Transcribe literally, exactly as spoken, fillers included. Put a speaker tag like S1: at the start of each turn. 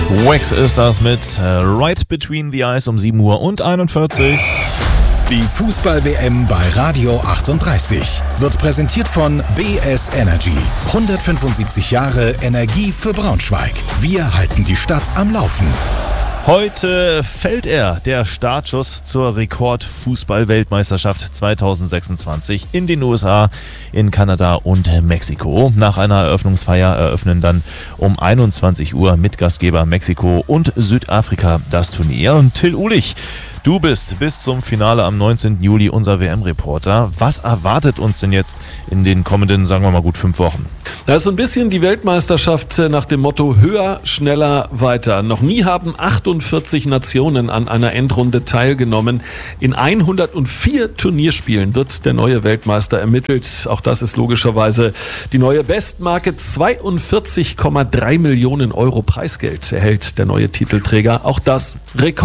S1: Wax ist das mit äh, Right Between the Eyes um sieben Uhr und einundvierzig.
S2: Die Fußball-W M bei Radio achtunddreißig wird präsentiert von B S Energy. hundertfünfundsiebzig Jahre Energie für Braunschweig. Wir halten die Stadt am Laufen.
S1: Heute fällt er, der Startschuss zur Rekord-Fußball-Weltmeisterschaft zweitausendsechsundzwanzig in den U S A, in Kanada und Mexiko. Nach einer Eröffnungsfeier eröffnen dann um einundzwanzig Uhr mit Gastgeber Mexiko und Südafrika das Turnier. Und Till Uhlich, du bist bis zum Finale am neunzehnten Juli unser W M-Reporter. Was erwartet uns denn jetzt in den kommenden, sagen wir mal, gut fünf Wochen?
S3: Das ist ein bisschen die Weltmeisterschaft nach dem Motto höher, schneller, weiter. Noch nie haben achtundvierzig Nationen an einer Endrunde teilgenommen. In hundertvier Turnierspielen wird der neue Weltmeister ermittelt. Auch das ist logischerweise die neue Bestmarke. zweiundvierzig Komma drei Millionen Euro Preisgeld erhält der neue Titelträger. Auch das Rekord.